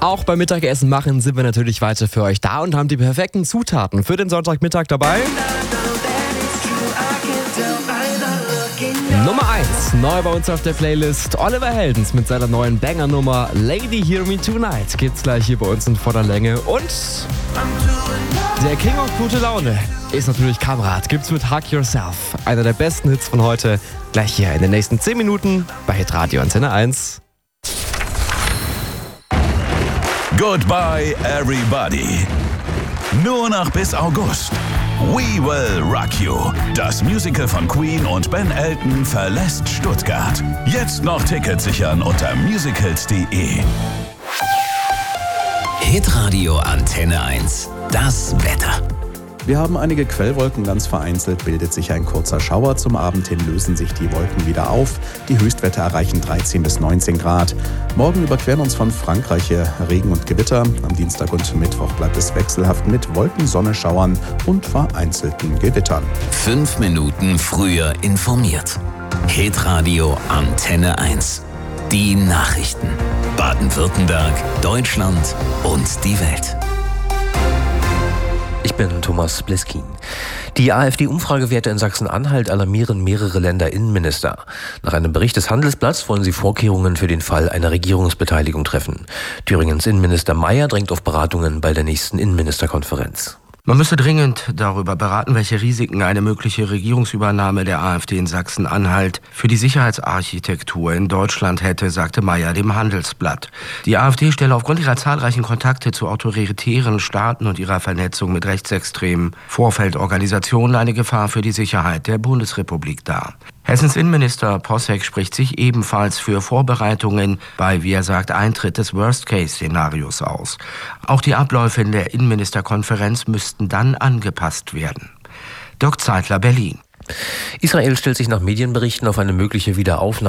Auch beim Mittagessen machen sind wir natürlich weiter für euch da und haben die perfekten Zutaten für den Sonntagmittag dabei. Nummer 1, neu bei uns auf der Playlist, Oliver Heldens mit seiner neuen Banger-Nummer Lady Hear Me Tonight gibt's gleich hier bei uns in voller Länge. Und der King of gute Laune ist natürlich Kamerad, gibt's mit Hug Yourself. Einer der besten Hits von heute, gleich hier in den nächsten 10 Minuten bei Hitradio Antenne 1. Goodbye everybody. Nur noch bis August. We Will Rock You. Das Musical von Queen und Ben Elton verlässt Stuttgart. Jetzt noch Tickets sichern unter musicals.de. Hitradio Antenne 1. Das Wetter. Wir haben einige Quellwolken, ganz vereinzelt bildet sich ein kurzer Schauer. Zum Abend hin lösen sich die Wolken wieder auf. Die Höchstwerte erreichen 13 bis 19 Grad. Morgen überqueren uns von Frankreich her Regen und Gewitter. Am Dienstag und Mittwoch bleibt es wechselhaft mit Wolken, Sonne, Schauern und vereinzelten Gewittern. 5 Minuten früher informiert. Hitradio Antenne 1. Die Nachrichten. Baden-Württemberg, Deutschland und die Welt. Ich bin Thomas Bliskin. Die AfD-Umfragewerte in Sachsen-Anhalt alarmieren mehrere Länderinnenminister. Nach einem Bericht des Handelsblatts wollen sie Vorkehrungen für den Fall einer Regierungsbeteiligung treffen. Thüringens Innenminister Mayer drängt auf Beratungen bei der nächsten Innenministerkonferenz. Man müsse dringend darüber beraten, welche Risiken eine mögliche Regierungsübernahme der AfD in Sachsen-Anhalt für die Sicherheitsarchitektur in Deutschland hätte, sagte Mayer dem Handelsblatt. Die AfD stelle aufgrund ihrer zahlreichen Kontakte zu autoritären Staaten und ihrer Vernetzung mit rechtsextremen Vorfeldorganisationen eine Gefahr für die Sicherheit der Bundesrepublik dar. Hessens Innenminister Posseck spricht sich ebenfalls für Vorbereitungen bei, wie er sagt, Eintritt des Worst-Case-Szenarios aus. Auch die Abläufe in der Innenministerkonferenz müssten dann angepasst werden. Dirk Zeitler, Berlin. Israel stellt sich nach Medienberichten auf eine mögliche Wiederaufnahme